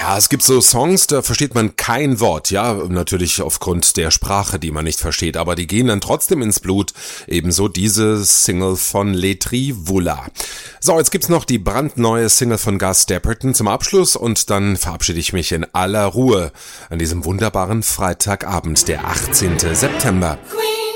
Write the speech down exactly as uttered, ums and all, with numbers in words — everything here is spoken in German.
Ja, es gibt so Songs, da versteht man kein Wort, ja, natürlich aufgrund der Sprache, die man nicht versteht, aber die gehen dann trotzdem ins Blut, ebenso diese Single von Letri Vula. So, jetzt gibt's noch die brandneue Single von Gus Dapperton zum Abschluss und dann verabschiede ich mich in aller Ruhe an diesem wunderbaren Freitagabend, der achtzehnten September. Queen.